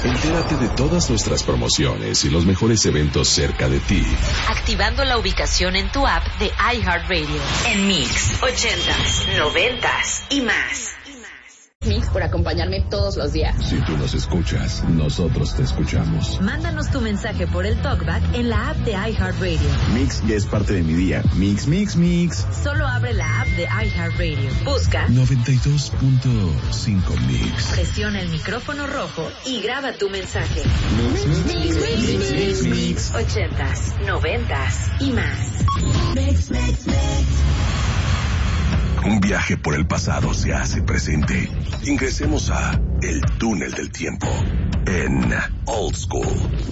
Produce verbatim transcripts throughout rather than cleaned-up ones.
Entérate de todas nuestras promociones y los mejores eventos cerca de ti. Activando la ubicación en tu app de iHeartRadio. En Mix, ochentas, noventas y más. Mix por acompañarme todos los días. Si tú nos escuchas, nosotros te escuchamos. Mándanos tu mensaje por el TalkBack en la app de iHeartRadio. Mix ya es parte de mi día. Mix, mix, mix. Solo abre la app de iHeartRadio. Busca noventa y dos punto cinco Mix. Presiona el micrófono rojo y graba tu mensaje. Mix, mix, mix, mix, mix, mix, mix. Ochentas, noventas y más. Mix, mix, mix. Un viaje por el pasado se hace presente. Ingresemos a El Túnel del Tiempo en Old School.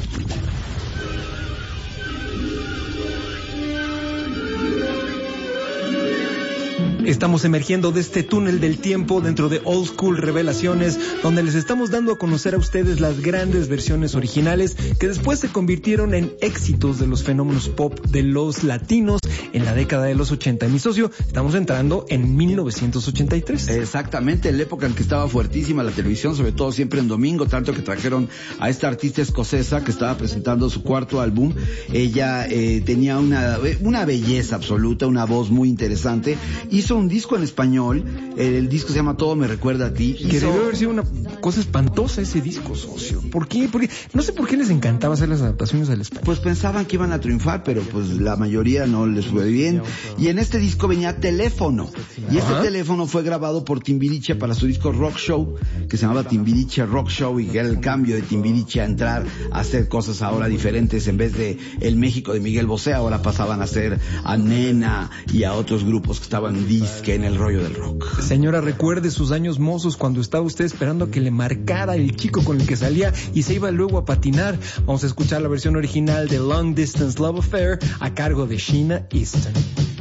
Estamos emergiendo de este túnel del tiempo dentro de Old School Revelaciones, donde les estamos dando a conocer a ustedes las grandes versiones originales que después se convirtieron en éxitos de los fenómenos pop de los latinos en la década de los ochenta. Mi socio, estamos entrando en mil novecientos ochenta y tres. Exactamente, en la época en que estaba fuertísima la televisión, sobre todo siempre en domingo, tanto que trajeron a esta artista escocesa que estaba presentando su cuarto álbum. Ella eh, tenía una, una belleza absoluta, una voz muy interesante. Hizo un disco en español, el, el disco se llama Todo me recuerda a ti. Que Hizo... debió haber sido una cosa espantosa ese disco, socio. ¿Por qué? Porque no sé por qué les encantaba hacer las adaptaciones al español. Pues pensaban que iban a triunfar, pero pues la mayoría no les fue bien. Y en este disco venía Teléfono. Y este teléfono fue grabado por Timbiriche para su disco Rock Show, que se llamaba Timbiriche Rock Show, y que era el cambio de Timbiriche a entrar a hacer cosas ahora diferentes. En vez de el México de Miguel Bosé, ahora pasaban a hacer a Nena y a otros grupos que estaban disque en el rollo del rock. Señora, recuerde sus años mozos cuando estaba usted esperando a que le marcara el chico con el que salía y se iba luego a patinar. Vamos a escuchar la versión original de Long Distance Love Affair a cargo de Sheena Easton.